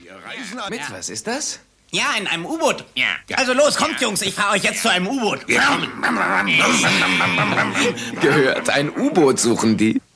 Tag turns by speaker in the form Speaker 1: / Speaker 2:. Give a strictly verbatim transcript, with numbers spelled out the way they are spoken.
Speaker 1: reisen.
Speaker 2: Mit was ist das?
Speaker 3: Ja, in einem U-Boot.
Speaker 1: Ja.
Speaker 3: Also los, kommt, Jungs, ich fahre euch jetzt zu einem U-Boot.
Speaker 1: Wir kommen.
Speaker 2: Gehört, ein U-Boot suchen die.